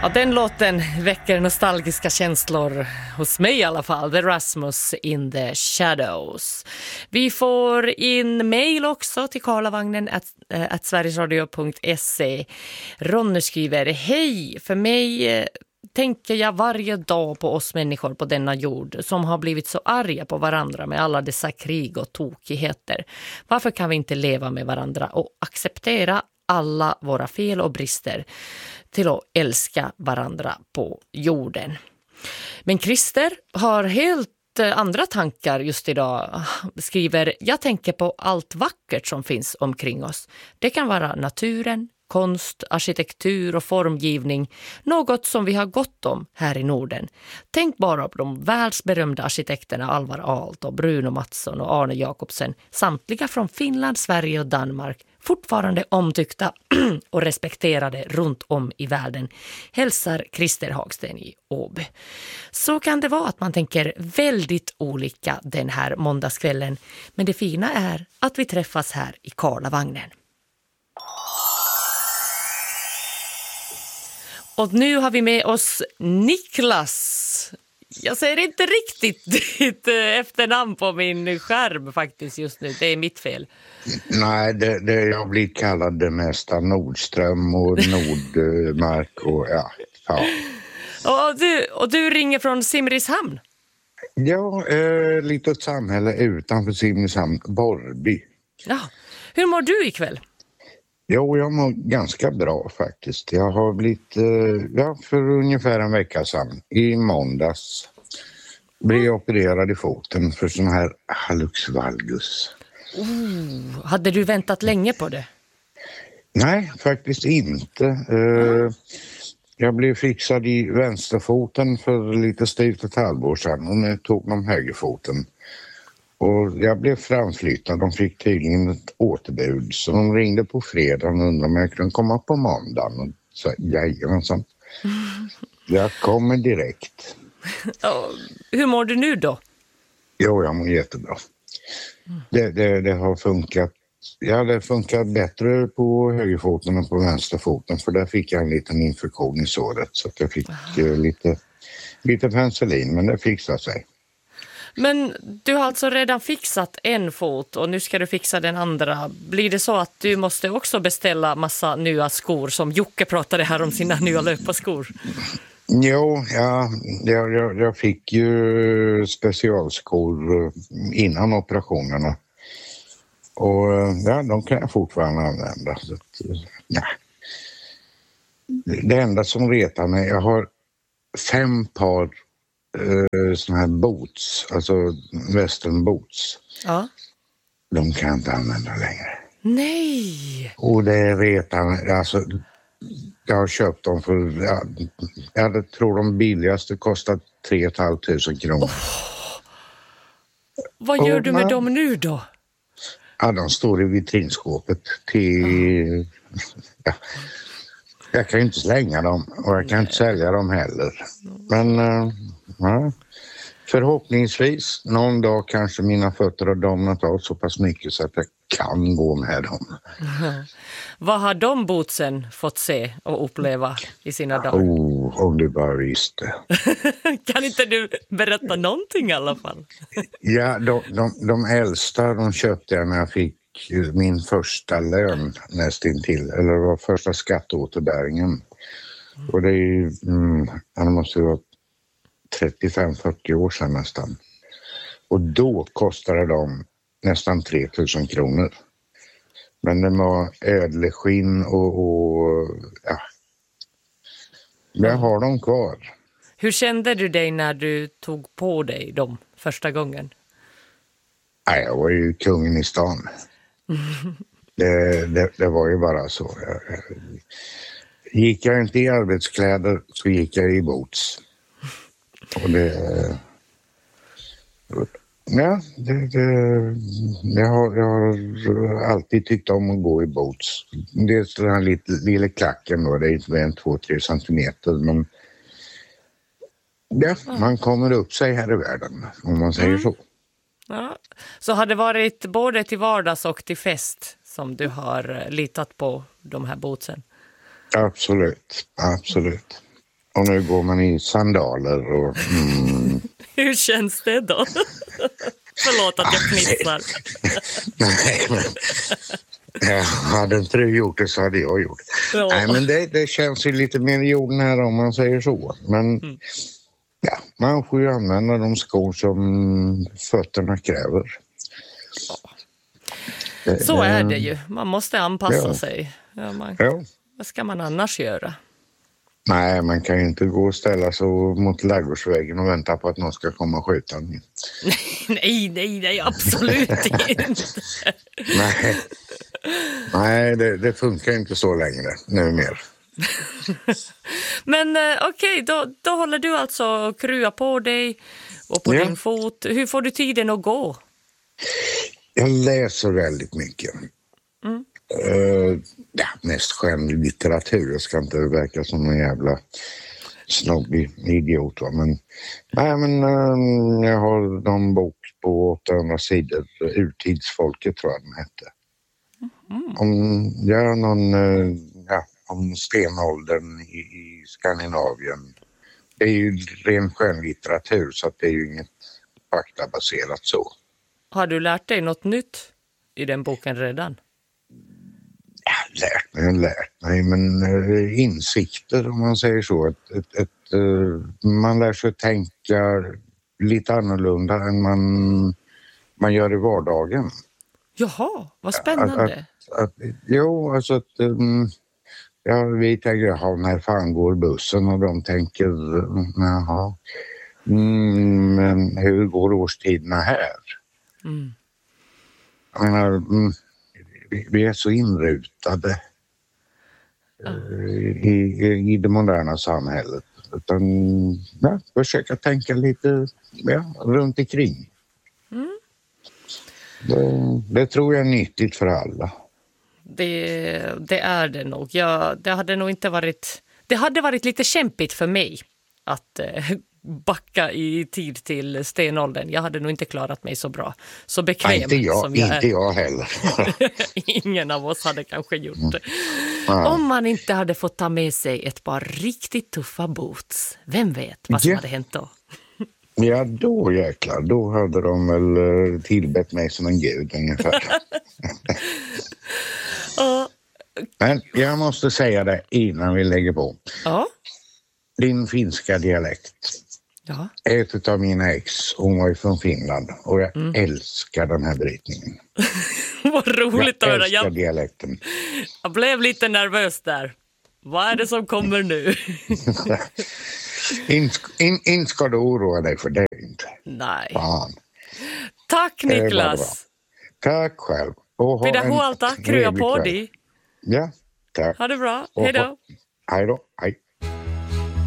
Ja, den låten väcker nostalgiska känslor hos mig i alla fall. The Rasmus in the Shadows. Vi får in mejl också till karlavagnen@sverigesradio.se. Ronny skriver: hej, för mig tänker jag varje dag på oss människor på denna jord som har blivit så arga på varandra med alla dessa krig och tokigheter. Varför kan vi inte leva med varandra och acceptera alla våra fel och brister till att älska varandra på jorden? Men Christer har helt andra tankar just idag. Skriver: jag tänker på allt vackert som finns omkring oss. Det kan vara naturen, konst, arkitektur och formgivning, något som vi har gott om här i Norden. Tänk bara på de världsberömda arkitekterna Alvar Aalto, Bruno Mattsson och Arne Jacobsen, samtliga från Finland, Sverige och Danmark, fortfarande omtyckta och respekterade runt om i världen. Hälsar Christer Hagsten i Åby. Så kan det vara att man tänker väldigt olika den här måndagskvällen, men det fina är att vi träffas här i Karlavagnen. Och nu har vi med oss Niklas. Jag säger inte riktigt ditt efternamn på min skärm faktiskt just nu. Det är mitt fel. Nej, jag blir kallad det mesta. Nordström och Nordmark och ja. Och du ringer från Simrishamn? Ja, litet samhälle utanför Simrishamn, Borrby. Ja. Hur mår du ikväll? Jo, jag mår ganska bra faktiskt. Jag har blivit, för ungefär en vecka sedan, i måndags, blev jag opererad i foten för sån här hallux valgus. Hade du väntat länge på det? Nej, faktiskt inte. Jag blev fixad i vänsterfoten för lite styvt ett halvår sedan och nu tog de högerfoten. Och jag blev framflyttad. De fick tydligen ett återbud. Så de ringde på fredagen och undrade om jag kunde komma på måndagen. Och så jajamensan. Jag kommer direkt. Hur mår du nu då? Jo, jag mår jättebra. Det har funkat. Ja, det funkar bättre på högerfoten än på vänsterfoten. För där fick jag en liten infektion i såret. Så att jag fick lite penicillin, men det fixade sig. Men du har alltså redan fixat en fot och nu ska du fixa den andra. Blir det så att du måste också beställa massa nya skor som Jocke pratade här om sina nya löparskor? Jo, jag fick ju specialskor innan operationerna. Och ja, de kan jag fortfarande använda. Så att, ja. Det enda som retar mig, jag har 5 par såna här boots, alltså western boots. Ja. De kan jag inte använda längre. Nej! Och det retar mig, alltså jag har köpt dem för, jag tror de billigaste kostar 3 500 kronor. Vad gör du med dem nu då? Ja, de står i vitrinskåpet till... Ja. Jag kan ju inte slänga dem och jag kan inte sälja dem heller. Men ja, förhoppningsvis någon dag kanske mina fötter har domnat av så pass mycket så att jag kan gå med dem. Vad har de bootsen fått se och uppleva i sina dagar? Om du bara visste. Kan inte du berätta någonting i alla fall? Ja, de äldsta de köpte jag när jag fick min första lön nästintill, eller det var första skatteåterbäringen. Och det är ju, det måste ju vara 35-40 år sedan nästan. Och då kostade de nästan 3 000 kronor. Men det var ädelskinn och ja. Jag har dem kvar. Hur kände du dig när du tog på dig dem första gången? Nej, jag var ju kungen i stan. Det var ju bara så. Gick jag inte i arbetskläder så gick jag i boots. Och jag har alltid tyckt om att gå i boots. Det är den här lilla klacken då, det är inte mer än 2-3 centimeter, men ja, man kommer upp sig här i världen, om man säger så. Ja. Så har det varit både till vardags och till fest som du har litat på de här bootsen? Absolut, absolut. Och nu går man i sandaler och... Hur känns det då? Förlåt att jag fnissar. Nej, men... hade inte du gjort det så hade jag gjort det. Ja. Nej, men det känns ju lite mer i jorden här om man säger så. Men ja, man får ju använda de skor som fötterna kräver. Så är det ju. Man måste anpassa Ja. sig. Ja, Ja. Vad ska man annars göra? Nej, man kan ju inte gå och ställa sig mot ladugårdsväggen och vänta på att någon ska komma och skjuta en. Nej, absolut inte. Nej, det funkar inte så längre nu mer. Men okej, då håller du alltså och krya på dig och på din fot. Hur får du tiden att gå? Jag läser väldigt mycket. Mest skönlitteratur. Jag ska inte verka som en jävla snobbig idiot. Va? Men jag har någon bok på 800 sidor. Urtidsfolket tror jag den hette. Om stenåldern i Skandinavien. Det är ju ren skönlitteratur så att det är ju inget faktabaserat så. Har du lärt dig något nytt i den boken redan? Lärt mig, men insikter om man säger så. Man lär sig tänka lite annorlunda än man gör i vardagen. Jaha, vad spännande. Vi tänker, när fan går bussen? Och de tänker, jaha. Men hur går årstiderna här? Jag menar, vi är så inrutade i det moderna samhället. Utan försöka tänka lite runt omkring. Det tror jag är nyttigt för alla. Det är det nog. Det hade nog inte varit... Det hade varit lite kämpigt för mig att backa i tid till stenåldern. Jag hade nog inte klarat mig så bra. Så bekväm inte jag, som jag är. Inte jag heller. Ingen av oss hade kanske gjort det. Om man inte hade fått ta med sig ett par riktigt tuffa boots. Vem vet vad som hade hänt då? Ja, då jäklar. Då hade de väl tillbett mig som en gud ungefär. Men jag måste säga det innan vi lägger på. Ja. Din finska dialekt. Ja. Ett av mina ex, hon var ju från Finland och jag älskar den här brytningen. Vad roligt att höra. Jag älskar dialekten. Jag blev lite nervös där. Vad är det som kommer nu? Inte ska du oroa dig för det inte. Nej. Fan. Tack Niklas. Tack själv. Pidä huolta, krya på dig. Ja, tack. Ha det bra. Hej då. Hej då. Hej.